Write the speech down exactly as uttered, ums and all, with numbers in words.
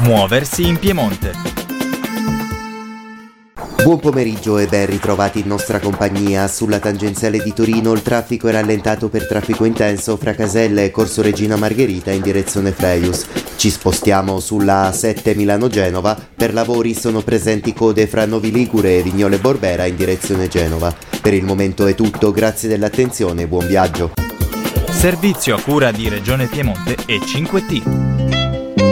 Muoversi in Piemonte. Buon pomeriggio e ben ritrovati in nostra compagnia. Sulla tangenziale di Torino il traffico è rallentato per traffico intenso fra Caselle e Corso Regina Margherita in direzione Freius. Ci spostiamo sulla A sette Milano-Genova. Per lavori sono presenti code fra Novi Ligure e Vignole Borbera in direzione Genova. Per il momento è tutto, grazie dell'attenzione e buon viaggio. Servizio a cura di Regione Piemonte e cinque T.